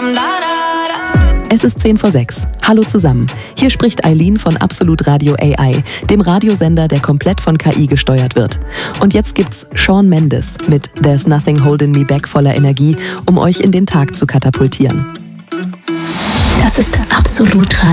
Es ist 5:10. Hallo zusammen. Hier spricht Eileen von Absolut Radio AI, dem Radiosender, der komplett von KI gesteuert wird. Und jetzt gibt's Shawn Mendes mit There's Nothing Holding Me Back voller Energie, um euch in den Tag zu katapultieren. Das ist Absolut Radio.